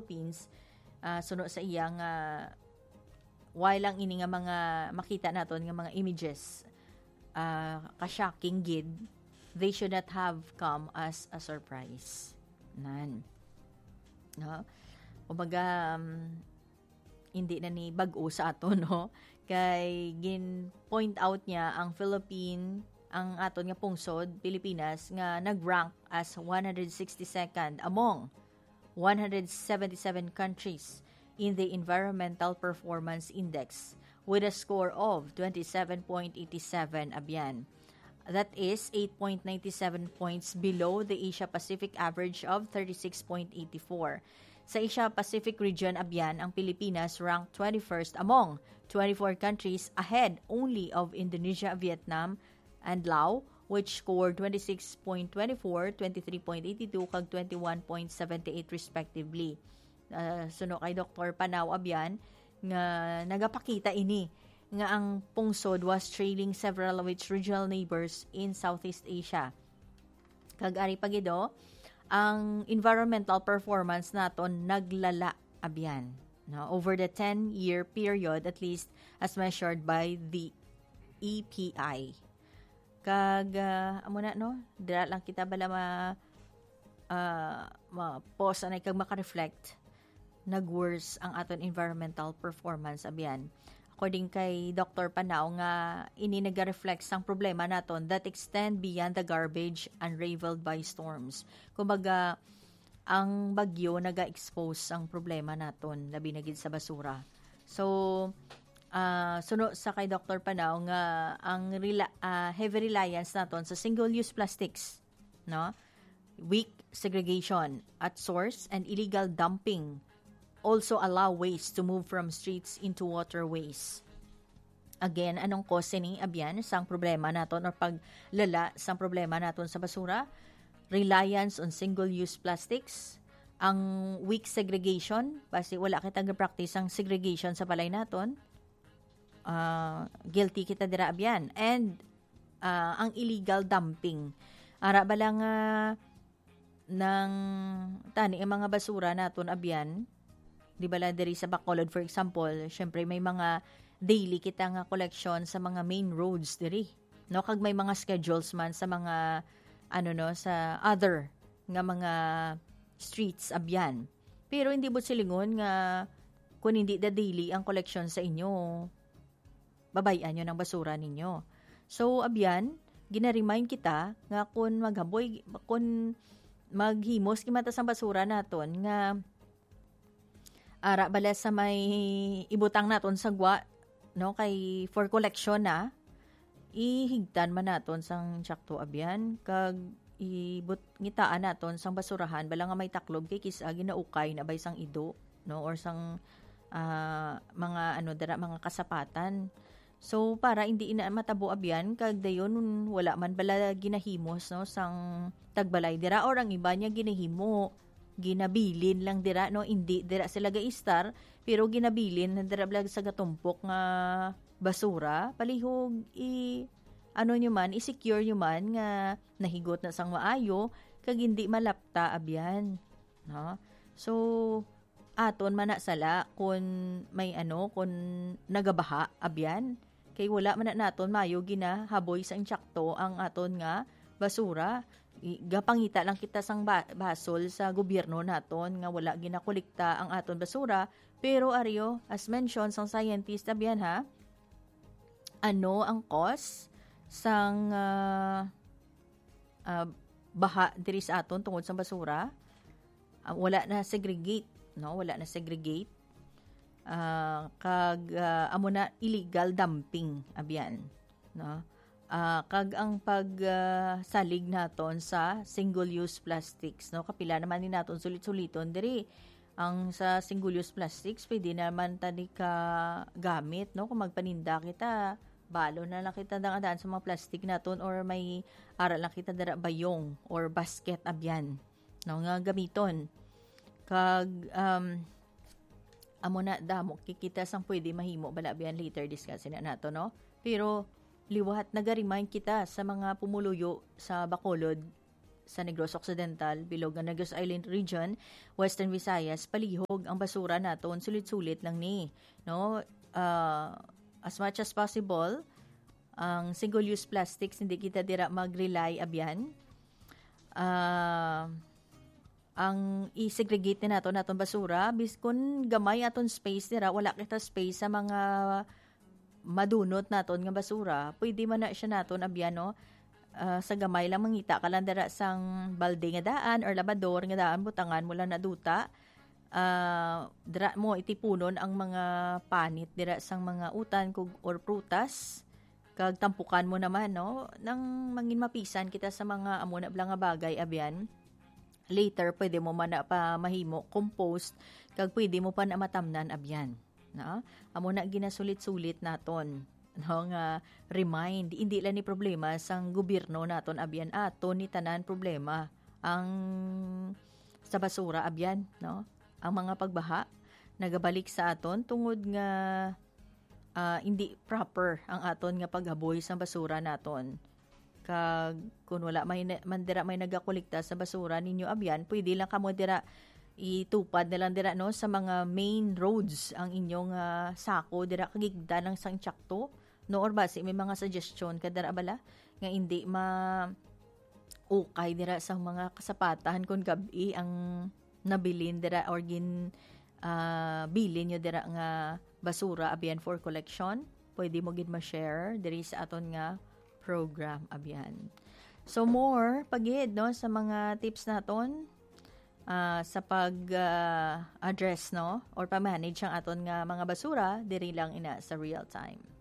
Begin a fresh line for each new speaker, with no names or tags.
Philippines suno sa iyang while lang ini nga mga makita naton nga mga images ka-shocking gid, they should not have come as a surprise. Nan. No? Kumbaga, hindi na ni bag-o sa ato, no? Kay gin-point out niya ang ang aton nga pungsod, Pilipinas, nga nag-rank as 162nd among 177 countries in the Environmental Performance Index with a score of 27.87 abyan. That is 8.97 points below the Asia-Pacific average of 36.84. Sa Asia-Pacific region abyan, ang Pilipinas ranked 21st among 24 countries ahead only of Indonesia, Vietnam, and Laos, which scored 26.24, 23.82, kag 21.78 respectively. Suno kay Dr. Panao abyan, nga nagapakita ini nga ang pungsod was trailing several of its regional neighbors in Southeast Asia. Kag-ari pagido, ang environmental performance naton naglala abyan, no? Over the 10-year period, at least as measured by the EPI. Kag amo na, no? Dira lang kita bala pause anay kag maka-reflect, nag-worse ang aton environmental performance abyan. According kay Dr. Panao nga ini nag-reflect sang problema naton that extend beyond the garbage unraveled by storms. Kumbaga, ang bagyo naga-expose ang problema naton labi na gid sa basura. So, suno sa kay Dr. Panao nga ang heavy reliance naton sa single-use plastics, no? Weak segregation at source and illegal dumping also allow waste to move from streets into waterways. Again, anong cause ni abyan sang problema naton or paglala sang problema naton sa basura? Reliance on single-use plastics, ang weak segregation, basi wala kita ga-practice ang segregation sa balay naton. Guilty kita dira abyan. And ang illegal dumping. Ara ba lang ng tani ang mga basura naton abyan, di ba la diri sa Bacolod for example, syempre may mga daily kita nga collection sa mga main roads diri, no? Kag may mga schedules man sa mga sa other nga mga streets abyan. Pero hindi mo silingon nga kung hindi da daily ang collection sa inyo, babayan nyo ng basura ninyo. So abyan, gina-remind kita nga kung maghimos kimata sa basura naton nga ara bala sa may ibutang naton sa gwa, no, kay for collection na ihigtan man naton sang tsakto abyan kag ngitaan naton sang basurahan bala nga may taklob kay kisa ginaukay na bay sang ido, no, or sang mga mga kasapatan. So para hindi ina matabo abyan kag dayon wala man bala ginahimos, no, sang tagbalay dira or ang iba niya ginahimo ginabilin lang dira, no, hindi dira sila ga-istar pero ginabilin na dira blag sa gatumpok nga basura palihog i-secure nyo man nga nahigot na sang maayo kag hindi malapta abyan, no. So aton man na sala kung may kung nagabaha abyan kay wala man na naton mayo ginahaboy sa insyakto ang aton nga basura. Gapangita lang kita sang basol sa gobyerno naton nga wala ginakolekta ang aton basura, pero aryo as mentioned sang scientist abyan ha, ang cause sang baha diri sa aton tungod sa basura? Wala na segregate, no, wala na segregate. Kag amo na illegal dumping abyan, no. Kag ang pagsalig naton sa single-use plastics, no, kapila naman ni naton sulit-suliton diri ang sa single-use plastics pwede naman tani ka gamit, no, kung magpaninda kita balo na lang kita daan sa mga plastic naton or may aral lang kita dara bayong or basket abyan, no, nga gamiton kag amo na damo kikita sang pwede mahimo bala abyan later discussin na nato, no, pero liwat nag-remind kita sa mga pumuluyo sa Bacolod sa Negros Occidental, bilog ang Negros Island region, Western Visayas, palihog ang basura naton, sulit-sulit lang ni, no? As much as possible, ang single-use plastics, hindi kita dira mag-rely abyan. Ang i-segregate na naton basura, bis kun gamay aton space dira, wala kita space sa mga madunot naton nga basura, pwede man na siya naton abyan, no? Sa gamay lang mangita ka lang dira sang balde nga daan or labador nga daan, butangan mo lang na duta. Dira mo itipunon ang mga panit dira sang mga utan or prutas, kag tampukan mo naman, no, nang mangin mapisan kita sa mga amo na blang nga bagay abyan. Later pwede mo man na pa mahimo compost, kag pwede mo pa na matamnan abyan, no? Amo na ginasulit-sulit naton, no, nga remind, hindi lang ni problema sang gobyerno naton abyan, ato ni tanan problema ang sa basura abyan, no? Ang mga pagbaha nagabalik sa aton tungod nga hindi proper ang aton nga paghaboy sa basura naton. Kag kun wala man dira may nagakolekta sa basura ninyo abyan, pwede lang kamo dira itupad na lang dira, no, sa mga main roads ang inyong sako dira kagigda ng sang tsakto, no, or basi may mga suggestion ka dira bala nga hindi ukay dira sa mga kasapatahan kun gabi ang nabilin dira or bilin nyo dira nga basura abyan for collection, pwede mo gid ma-share diri sa aton nga program abyan. So more pagid, no, sa mga tips naton sa pag address, no, or pa-manage ang aton nga mga basura diri lang ina sa real time.